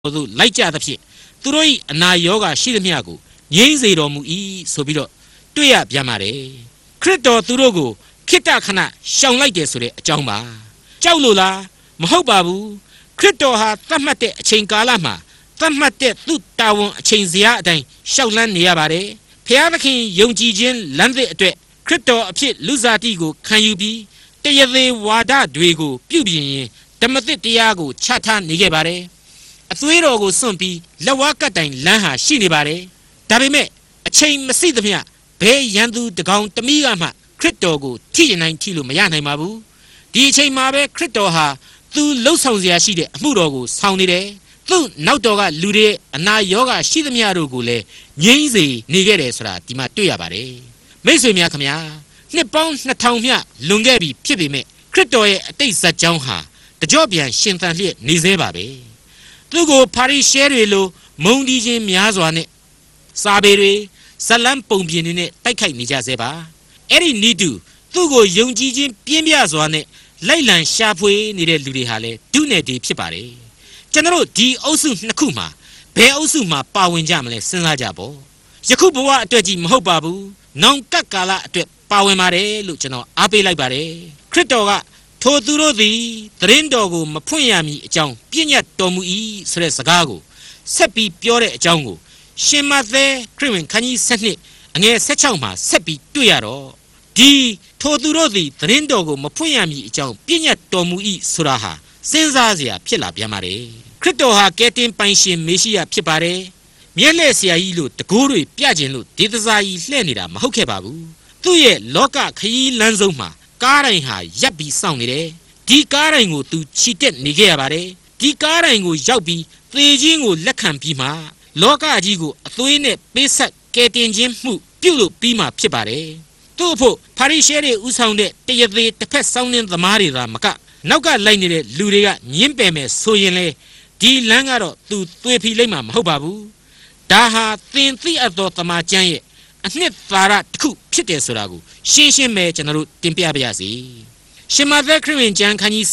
သို့လိုက်ကြသဖြင့်သူတို့၏အနာရောဂါရှိသမျှကိုငြိမ်းစေတော်မူ၏ဆိုပြီးတော့တွေ့ရပြန်ပါတယ်ခရစ်တော်သူတို့ကိုခိတ္တခဏရှောင်လိုက်တယ်ဆိုတဲ့အကြောင်းပါကြောက်လို့လားမဟုတ်ပါဘူးခရစ်တော်ဟာသတ်မှတ်တဲ့အချိန်ကာလမှာသတ်မှတ်တဲ့သူ့တာဝန်အချိန်စရာအတိုင်းရှောက်လန်းနေရပါတယ်ဖျားသခင်ယုံကြည်ခြင်းလမ်းသစ်အတွက်ခရစ်တော်အဖြစ်လူစားတိကိုခံယူပြီးတရားသေးဝါဒတွေကိုပြုပြင်ရင်ဓမ္မသစ်တရားကိုချထားနေခဲ့ပါတယ်အသွေးတော်ကိုစွန့်ပြီးလက်ဝါးကပ်တိုင်လမ်းဟာရှိနေပါတယ်ဒါပေမဲ့အချိန်မစိသမျှဘယ်ရန်သူတကောင်တမိကမှခရစ်တော်ကိုထိရင်နိုင်ထိလို့မရနိုင်ပါဘူးဒီအချိန်မှာပဲခရစ်တော်ဟာသူလှုပ်ဆောင်စရာရှိတဲ့အမှုတော်ကိုဆောင်နေတယ်သူ့နောက်တော်ကလူတွေအနာရောဂါရှိသမျှတို့ကိုလည်းငြိမ်းစေနေခဲ့တယ်ဆိုတာဒီမှာတွေ့ရပါတယ်မိတ်ဆွေများခင်ဗျာနှစ်ပေါင်း2000မြလွန်ခဲ့ပြီဖြစ်ပေမဲ့ခရစ်တော်ရဲ့အတိတ်ဇာတ်ကြောင်းဟာတကြော့ပြန်ရှင်သန်လျက်နေသေးပါပဲသူကိုပါရီရှဲတွေလိုမုံဒီခြင်းများစွာနဲ့စာပေတွေဇလံပုံပြင်တွေနဲ့တိုက်ခိုက်နေကြသေးပါအဲ့ဒီနီးတူသူ့ကိုယုံကြည်ခြင်းပြင်းပြစွာနဲ့လိုက်လံရှာဖွေနေတဲ့လူတွေဟာလည်းဒုနယ်တွေဖြစ်ပါတယ်ကျွန်တော်တို့ဒီအုပ်စုနှစ်ခုမှာဘယ်အုပ်စုမှာပါဝင်ကြမလဲစဉ်းစားကြပေါ့ယခုဘဝအတွက်ကြီးမဟုတ်ပါဘူးနောင်ကပ်ကာလအတွက်ပါဝင်ပါတယ်လို့ကျွန်တော်အားပေးလိုက်ပါတယ်ခရစ်တော်ကထိုသူတို့သည်သတင်းတော်ကိုမဖွင့်ရမည်အကြောင်းပြညတ်တော်မူ၏ဆိုတဲ့စကားကိုဆက်ပြီးပြောတဲ့အကြောင်းကိုရှင်မဿဲခရစ်ဝင်ခန်းကြီး7အငယ်16မှာဆက်ပြီးတွေ့ရတော့ဒီထိုသူတို့သည်သတင်းတော်ကိုမဖွင့်ရမည်အကြောင်းပြညတ်တော်မူ၏ဆိုတာဟာစဉ်းစားစရာဖြစ်လာပြန်ပါတယ်ခရစ်တော်ဟာကယ်တင်ပိုင်ရှင်မေရှိယဖြစ်ပါတယ်မျက်လှည့်ဆရာကြီးလို့တကိုးတွေပြကျင်လို့ဒေသစာကြီးလှည့်နေတာမဟုတ်ခဲ့ပါဘူးသူ့ရဲ့လောကခရီးလမ်းဆုံးမှာကားတိုင်းဟာရပ်ပြီးစောင့်နေတယ်ဒီကားတိုင်းကိုသူချီတက်နေခဲ့ရပါတယ်ဒီကားတိုင်းကိုရောက်ပြီးသေခြင်းကိုလက်ခံပြီးမှလောကကြီးကိုအသွေးနဲ့ပေးဆက်ကယ်တင်ခြင်းမှုပြုလုပ်ပြီးမှဖြစ်ပါတယ်သူ့အဖို့ပါရီရှဲတွေဥဆောင်တဲ့တရားသေးတစ်ဖက်စောင်းနှင်းသမားတွေသာမကနောက်ကလိုက်နေတဲ့လူတွေကညှင်းပယ်မယ်ဆိုရင်လေဒီလမ်းကတော့သူသွေးဖီလိုက်မှာမဟုတ်ပါဘူးဒါဟာသင်သိအပ်သောတမန်ကျမ်းရဲ့အနှစ်သာရတစ်ခုဖြစ်တယ်ဆိုတာကိုရှင်းရှင်းပဲကျွန်တော်တို့တင်ပြပါရစေရှင်မဿဲခရစ်ဝင်ကျမ်းခန်းကြီး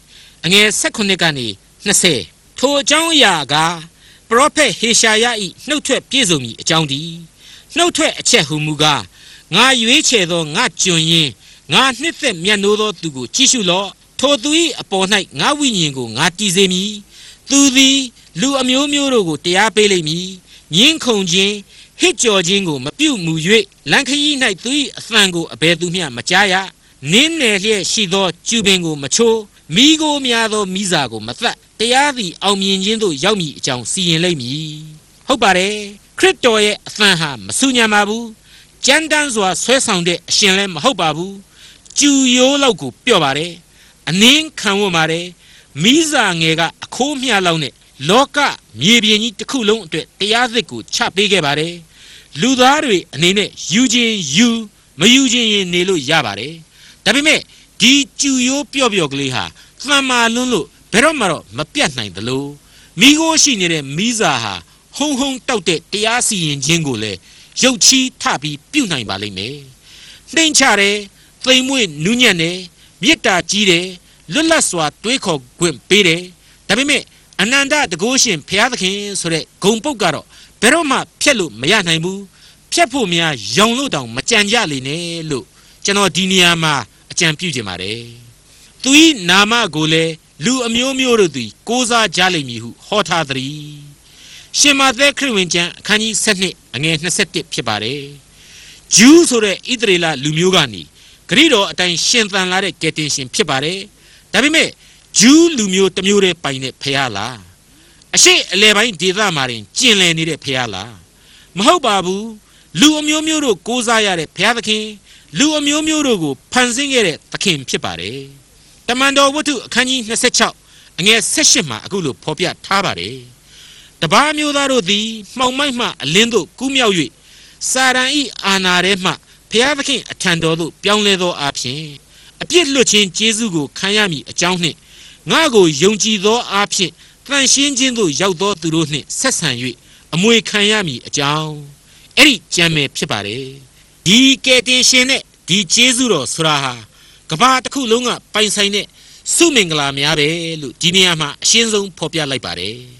7အငယ်18ကနေ20ထိုအကြောင်းအရာကပရောဖက်ဟေရှာယ၏နှုတ်ထွက်ပြည့်စုံမည်အကြောင်းဒီနှုတ်ထွက်အချက်ဟူမူကားငါရွေးချယ်သောငါကျွန်ရင်းငါနှစ်သက်မြတ်နိုးသောသူကိုကြည့်ရှုလော့ထိုသူ၏အပေါ်၌ငါဝိညာဉ်ကိုငါတည်စေမည်သူသည်လူအမျိုးမျိုးတို့ကိုတရားပေးလိမ့်မည်ညှင်းခုန်ခြင်းဟစ်ကြော်ခြင်းကိုမပြုတ်မူ၍လန်ခရီး၌သူ၏အသံကိုအဘယ်သူမျှမကြားရနင်းနယ်လျက်ရှိသောကျူပင်ကိုမချိုးမိကိုများသောမိစာကိုမသတ်တရားသည်အောင်မြင်ခြင်းသို့ရောက်မည်အကြောင်းစီရင်လိမ့်မည်ဟုတ်ပါတယ်ခရစ်တော်ရဲ့အသံဟာမဆူညံပါဘူးကြမ်းတမ်းစွာဆွဲဆောင်တဲ့အရှင်လည်းမဟုတ်ပါဘူးကျူရိုးလောက်ကိုပြော့ပါတယ်အနင်းခံဝတ်ပါတယ်မိစာငယ်ကအခိုးမျှလောက်နဲ့လောကမြေပြင်ကြီးတစ်ခုလုံးအတွက်တရားသစ်ကိုချပေးခဲ့ပါတယ်လူသားတွေအနေနဲ့ယူခြင်းယူမယူခြင်းရင်နေလို့ရပါတယ်ဒါပေမဲ့ဒီကျူရိုးပြော့ပြော့ကလေးဟာသံမာလွန်းလို့ဘယ်တော့မှတော့မပြတ်နိုင်သလိုမိခိုးရှိနေတဲ့မိစာဟာဟုံဟုံတောက်တဲ့တရားစီရင်ခြင်းကိုလည်းရုပ်ချီးထပြီးပြုတ်နိုင်ပါလိမ့်မယ်နှိမ်ချတယ်သိမ်မွေ့နူးညံ့တယ်မေတ္တာကြီးတယ်လွတ်လပ်စွာတွေးခေါ်ခွင့်ပေးတယ်ဒါပေမဲ့အနန္တတကုရှင်ဘုရားသခင်ဆိုတဲ့ဂုံပုတ်ကတော့ဘယ်တော့မှဖျက်လို့မရနိုင်ဘူးဖျက်ဖို့များရောင်လို့တောင်မကြံကြလေနဲ့လို့ကျွန်တော်ဒီနေရာမှာအကြံပြုချင်ပါတယ်သူ၏နာမကိုလည်းလူအမျိုးမျိုးတို့သည်ကိုးစားကြလိမ့်မည်ဟုဟောထားသည်ရှင်မဿဲခရစ်ဝင်ကျမ်းအခန်းကြီး7အငယ်21ဖြစ်ပါတယ်ဂျူးဆိုတဲ့ဣသရေလလူမျိုးကနေဂရိတော်အတိုင်းရှင်သန်လာတဲ့ကယ်တင်ရှင်ဖြစ်ပါတယ်ဒါပေမဲ့ဂျူးလူမျိုးတစ်မျိုးတည်းပိုင်တဲ့ဖခင်လားအရှိအလဲပိုင်းဒေသမှာတင်ကျင်လည်နေတဲ့ဖခင်လားမဟုတ်ပါဘူးလူအမျိုးမျိုးတို့ကိုးစားရတဲ့ဘုရားသခင်လူအမျိုးမျိုးတို့ကိုဖန်ဆင်းခဲ့တဲ့သခင်ဖြစ်ပါတယ်တမန်တော်ဝတ္ထုအခန်းကြီး26အငယ်18မှာအခုလိုဖော်ပြထားပါတယ်တပါးမျိုးသားတို့သည်မှောင်မိုက်မှအလင်းသို့ကူးမြောက်၍စာရန်ဤအာနာထဲမှဘုရားသခင်အထံတော်သို့ပြောင်းလဲသောအဖြစ်အပြစ်လွတ်ခြင်းကျေးဇူးကိုခံရမည်အကြောင်းနှင့်ငါကိုယုံကြည်သောအဖြစ်တန်ရှင်းခြင်းသို့ရောက်သောသူတို့နှင့်ဆက်ဆံ၍အမွေခံရမည်အကြောင်းအဲ့ဒီကြံမယ်ဖြစ်ပါတယ်ဒီကယ်တင်ရှင်နဲ့ဒီကျေးဇူးတော်ဆိုတာဟာကမ္ဘာတစ်ခုလုံးကပိုင်ဆိုင်တဲ့စုမင်္ဂလာများပဲလို့ဒီနေရာမှာအရှင်းဆုံးဖော်ပြလိုက်ပါတယ်